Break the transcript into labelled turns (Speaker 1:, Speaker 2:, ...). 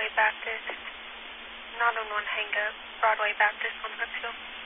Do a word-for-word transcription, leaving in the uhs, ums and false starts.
Speaker 1: Broadway Baptist. Not on one hang up. Broadway Baptist on Brooksville.